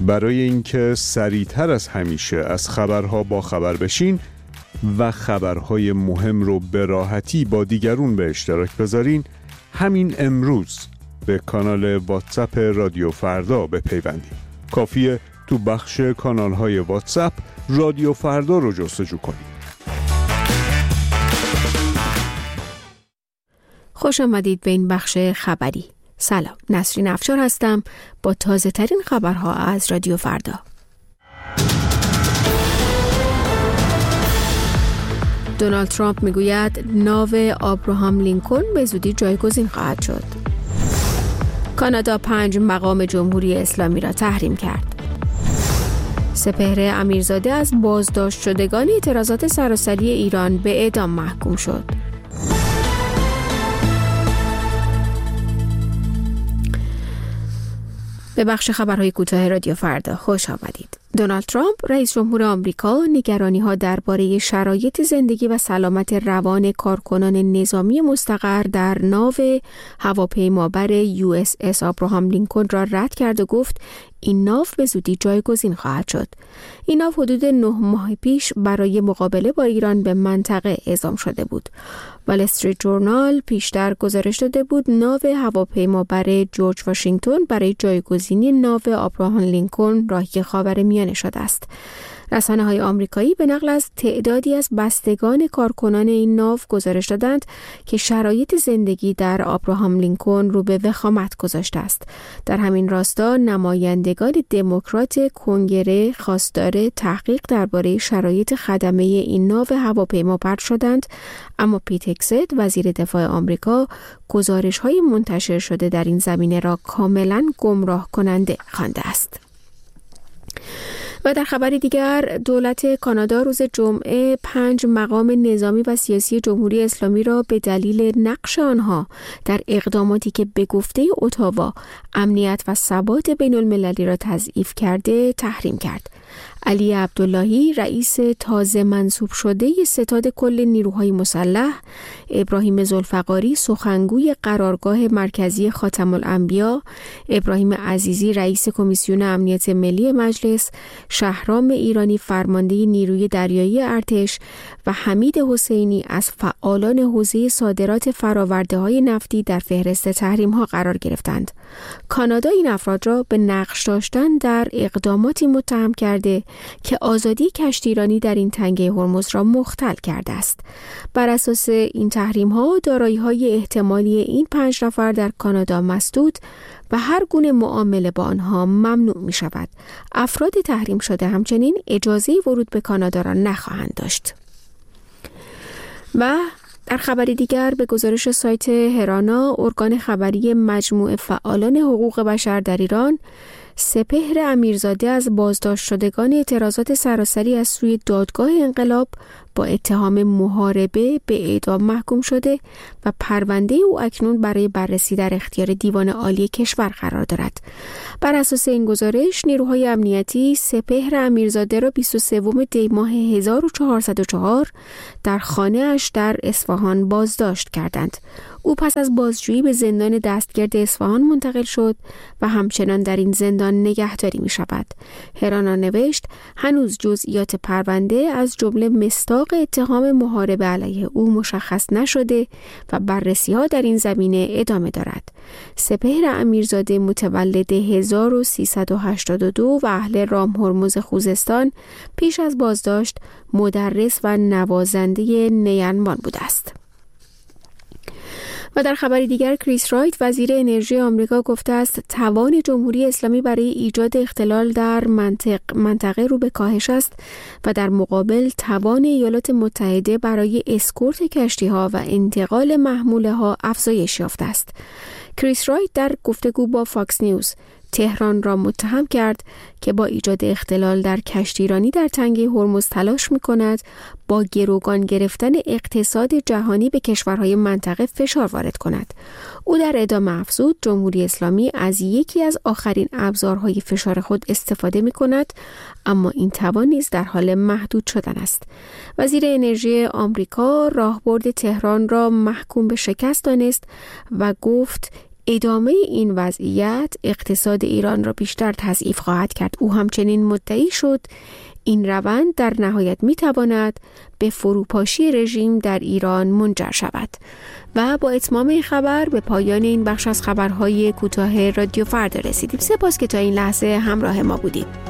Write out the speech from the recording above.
برای اینکه سریعتر از همیشه از خبرها با خبر بشین و خبرهای مهم رو به راحتی با دیگرون به اشتراک بذارین، همین امروز به کانال واتساپ رادیو فردا بپیوندید. کافیه تو بخش کانال‌های واتساپ رادیو فردا رو جستجو کنید. خوش آمدید به این بخش خبری. سلام، نسرین افشار هستم با تازه ترین خبرها از رادیو فردا. دونالد ترامپ میگوید ناو آبراهام لینکلن به زودی جایگزین خواهد شد. کانادا 5 مقام جمهوری اسلامی را تحریم کرد. سپهر امیرزاده از بازداشت شدگان اعتراضات سراسری ایران به اعدام محکوم شد. به بخش خبرهای کوتاه رادیو فردا خوش آمدید. دونالد ترامپ رئیس جمهور آمریکا نگرانی‌ها درباره شرایط زندگی و سلامت روان کارکنان نظامی مستقر در ناو هواپیمابر USS آبراهام لینکلن را رد کرد و گفت این ناو به زودی جایگزین خواهد شد. این ناو حدود 9 ماه پیش برای مقابله با ایران به منطقه اعزام شده بود. وال استریت جورنال پیشتر گزارش داده بود ناو هواپیمابر جورج واشنگتن برای جایگزینی ناو آبراهام لینکلن راهی خاورمیانه شده است. رسانه‌های آمریکایی به نقل از تعدادی از بستگان کارکنان این ناو گزارش دادند که شرایط زندگی در آبراهام لینکلن رو به وخامت گذاشته است. در همین راستا نمایندگان دموکرات کنگره خواستار تحقیق درباره شرایط خدمه این ناو هواپیمابر شدند، اما پیت هگست وزیر دفاع آمریکا گزارش‌های منتشر شده در این زمینه را کاملاً گمراه کننده خوانده است. و در خبری دیگر، دولت کانادا روز جمعه 5 مقام نظامی و سیاسی جمهوری اسلامی را به دلیل نقش آنها در اقداماتی که به گفته اتاوا امنیت و ثبات بین المللی را تضعیف کرده تحریم کرد. علی عبداللهی رئیس تازه منصوب شده ستاد کل نیروهای مسلح، ابراهیم ذوالفقاری سخنگوی قرارگاه مرکزی خاتم الانبیا، ابراهیم عزیزی رئیس کمیسیون امنیت ملی مجلس، شهرام ایرانی فرمانده نیروی دریایی ارتش و حمید حسینی از فعالان حوزه صادرات فرآورده‌های نفتی در فهرست تحریم‌ها قرار گرفتند. کانادا این افراد را به نقش داشتن در اقداماتی متهم کرده که آزادی کشتیرانی در این تنگه هرمز را مختل کرده است. بر اساس این تحریم‌ها دارایی‌های احتمالی این 5 نفر در کانادا مسدود و هر گونه معامله با آنها ممنوع می شود. افراد تحریم شده همچنین اجازه ورود به کانادا را نخواهند داشت. و در خبری دیگر، به گزارش سایت هرانا، ارگان خبری مجموعه فعالان حقوق بشر در ایران، سپهر امیرزاده از بازداشت شدگان اعتراضات سراسری از سوی دادگاه انقلاب با اتهام محاربه به اعدام محکوم شده و پرونده او اکنون برای بررسی در اختیار دیوان عالی کشور قرار دارد. بر اساس این گزارش، نیروهای امنیتی سپهر امیرزاده را 23 دی ماه 1404 در خانه‌اش در اصفهان بازداشت کردند. او پس از بازجویی به زندان دستگرد اصفهان منتقل شد و همچنان در این زندان نگهداری می شود. هرانا نوشت هنوز جزئیات پرونده از جمله مصداق اتهام محاربه علیه او مشخص نشده و بررسی ها در این زمینه ادامه دارد. سپهر امیرزاده متولد 1382 و اهل رام هرمز خوزستان، پیش از بازداشت مدرس و نوازنده نیرنبان بوده است. و در خبری دیگر، کریس رایت وزیر انرژی آمریکا گفته است توان جمهوری اسلامی برای ایجاد اختلال در منطقه رو به کاهش است و در مقابل توان ایالات متحده برای اسکورت کشتی‌ها و انتقال محموله‌ها افزایش یافته است. کریس رایت در گفتگو با فاکس نیوز تهران را متهم کرد که با ایجاد اختلال در کشتیرانی در تنگه هرمز تلاش می‌کند با گروگان گرفتن اقتصاد جهانی به کشورهای منطقه فشار وارد کند. او در ادامه افزود جمهوری اسلامی از یکی از آخرین ابزارهای فشار خود استفاده می‌کند، اما این توان نیز در حال محدود شدن است. وزیر انرژی آمریکا راهبرد تهران را محکوم به شکست دانست و گفت ادامه این وضعیت اقتصاد ایران را بیشتر تضعیف خواهد کرد. او همچنین مدعی شد این روند در نهایت میتواند به فروپاشی رژیم در ایران منجر شود. و با اتمام این خبر به پایان این بخش از خبرهای کوتاه رادیو فردا رسیدیم. سپاس که تا این لحظه همراه ما بودید.